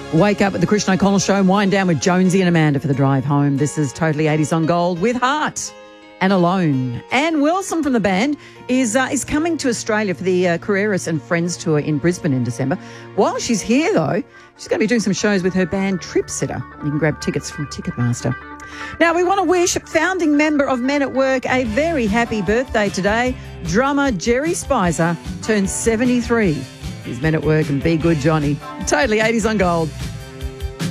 Wake up at the Christian O'Connell Show and wind down with Jonesy and Amanda for the drive home. This is Totally 80s on Gold with Heart and Alone. Anne Wilson from the band is coming to Australia for the Carreras and Friends tour in Brisbane in December. While she's here, though, she's going to be doing some shows with her band Trip Sitter. You can grab tickets from Ticketmaster. Now, we want to wish founding member of Men at Work a very happy birthday today. Drummer Jerry Spicer turns 73. He's Men at Work and Be Good Johnny. Totally 80s on Gold.